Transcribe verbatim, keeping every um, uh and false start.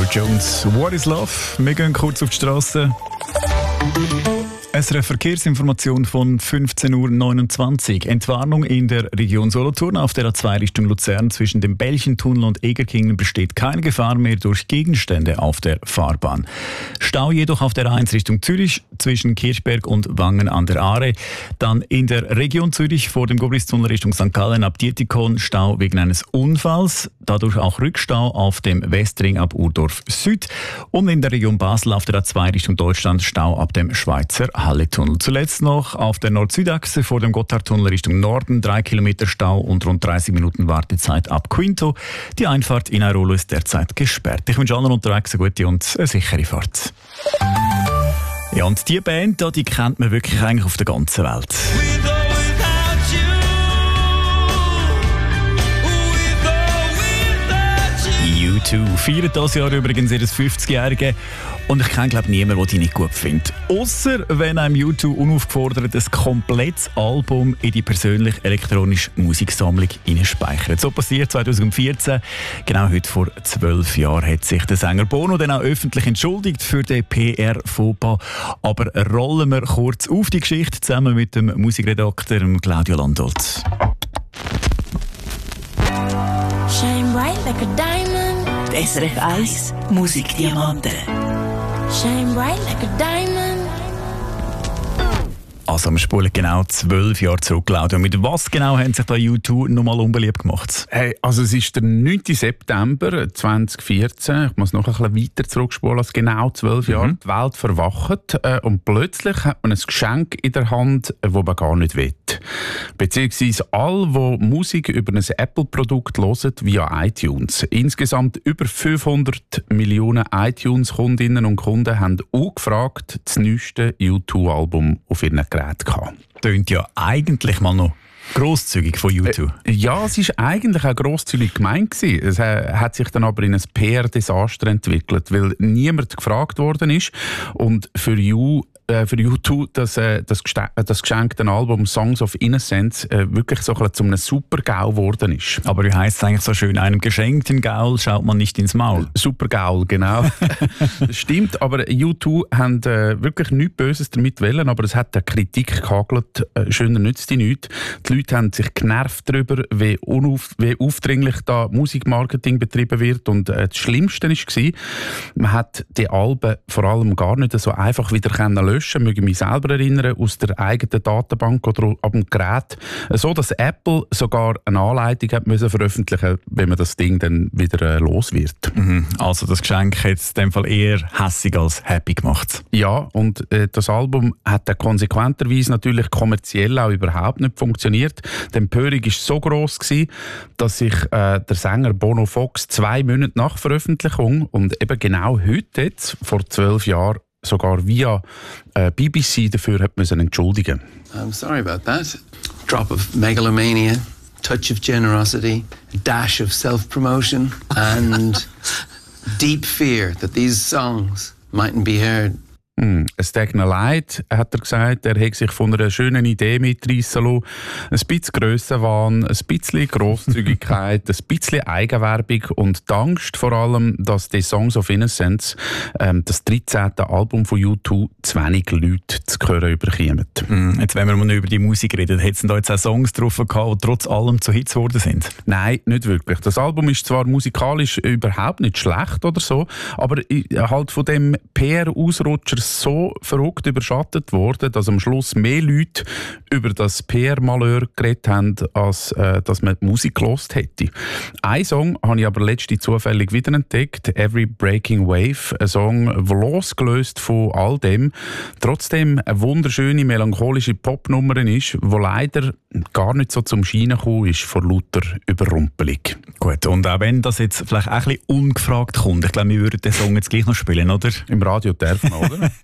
Jones, What is Love? Wir gehen kurz auf die Straße. Es ist eine Verkehrsinformation von fünfzehn Uhr neunundzwanzig. Entwarnung in der Region Solothurn auf der A zwei Richtung Luzern zwischen dem Belchentunnel und Egerkingen besteht keine Gefahr mehr durch Gegenstände auf der Fahrbahn. Stau jedoch auf der A eins Richtung Zürich zwischen Kirchberg und Wangen an der Aare. Dann in der Region Zürich vor dem Gobristunnel Richtung Sankt Gallen ab Dietikon Stau wegen eines Unfalls. Dadurch auch Rückstau auf dem Westring ab Urdorf Süd. Und in der Region Basel auf der A zwei Richtung Deutschland Stau ab dem Schweizer Halletunnel. Zuletzt noch auf der Nord-Süd-Achse vor dem Gotthardtunnel Richtung Norden drei Kilometer Stau und rund dreißig Minuten Wartezeit ab Quinto. Die Einfahrt in Airolo ist derzeit gesperrt. Ich wünsche allen unterwegs eine gute und eine sichere Fahrt. Ja, und die Band, die kennt man wirklich eigentlich auf der ganzen Welt. U zwei feiert dieses Jahr übrigens ihr fünfzigjähriges und ich kenne glaube niemanden, der die nicht gut findet. Ausser wenn einem U zwei unaufgefordert ein komplettes Album in die persönliche elektronische Musiksammlung hineinspeichert. So passiert zwanzig vierzehn. Genau heute vor zwölf Jahren hat sich der Sänger Bono dann auch öffentlich entschuldigt für den P R-Fauxpas. Aber rollen wir kurz auf die Geschichte zusammen mit dem Musikredakteur Claudio Landolt. Shine bright like a diamond. S R F eins Musikdiamanten. Shine bright like a diamond. Also wir spulen genau zwölf Jahre zurück, Claudio. Mit was genau haben sich da U zwei nochmal unbeliebt gemacht? Hey, also es ist der neunten September zweitausendvierzehn. Ich muss noch ein bisschen weiter zurückspulen als genau zwölf Jahre. Mhm. Die Welt verwacht äh, und plötzlich hat man ein Geschenk in der Hand, das man gar nicht will. Beziehungsweise alle, die Musik über ein Apple-Produkt hören, via iTunes. Insgesamt über fünfhundert Millionen iTunes-Kundinnen und Kunden haben auch gefragt, das neueste U zwei Album auf ihren Geräten gehabt. Tönt ja eigentlich mal noch grosszügig von U zwei. Äh, ja, es war eigentlich auch grosszügig gemeint gewesen. Es äh, hat sich dann aber in ein P R-Desaster entwickelt, weil niemand gefragt worden ist. Und für U für U zwei das, äh, das, das geschenkte Album Songs of Innocence äh, wirklich so ein zu einem Super-GAU geworden ist. Aber wie heisst es eigentlich so schön, einem geschenkten Gaul schaut man nicht ins Maul. Super-GAU, genau. Das stimmt, aber U zwei haben äh, wirklich nichts Böses damit wollen, aber es hat eine Kritik gehagelt, äh, schöner nützt die nichts. Die Leute haben sich genervt darüber, wie, unauf, wie aufdringlich da Musikmarketing betrieben wird und äh, das Schlimmste war, man hat die Alben vor allem gar nicht so einfach wieder lösen löschen, möge mich selber erinnern, aus der eigenen Datenbank oder ab dem Gerät, so dass Apple sogar eine Anleitung hat müssen veröffentlichen, wenn man das Ding dann wieder äh, los wird. Mhm. Also das Geschenk hat es in dem Fall eher hässig als happy gemacht. Ja, und äh, das Album hat dann konsequenterweise natürlich kommerziell auch überhaupt nicht funktioniert. Die Empörung war so gross gewesen, dass sich äh, der Sänger Bono Fox zwei Monate nach Veröffentlichung und eben genau heute, jetzt, vor zwölf Jahren, sogar via äh, B B C dafür hat müssen entschuldigen. I'm sorry about that. Drop of megalomania, touch of generosity, a dash of self-promotion and deep fear that these songs mightn't be heard. Mm, es tut mir leid, hat er gesagt. Er hat sich von einer schönen Idee mitreissen lassen. Ein bisschen Grössenwahn, ein bisschen Grosszügigkeit, ein bisschen Eigenwerbung und die Angst vor allem, dass die Songs of Innocence, ähm, das dreizehnte Album von U zwei, zu wenig Leute zu hören überkommen. Mm, jetzt, wenn wir mal über die Musik reden, hat es da jetzt auch Songs drauf gehabt, die trotz allem zu Hits geworden sind? Nein, nicht wirklich. Das Album ist zwar musikalisch überhaupt nicht schlecht oder so, aber halt von dem P R-Ausrutscher so verrückt überschattet worden, dass am Schluss mehr Leute über das P R-Malheur geredet haben, als äh, dass man die Musik gehört hätte. Ein Song habe ich aber letztens zufällig wiederentdeckt, «Every Breaking Wave», ein Song, der losgelöst von all dem trotzdem eine wunderschöne, melancholische Popnummer ist, die leider gar nicht so zum Scheinen gekommen ist vor lauter Überrumpelung. Gut, und auch wenn das jetzt vielleicht auch ein bisschen ungefragt kommt, ich glaube, wir würden den Song jetzt gleich noch spielen, oder? Im Radio darf man, oder?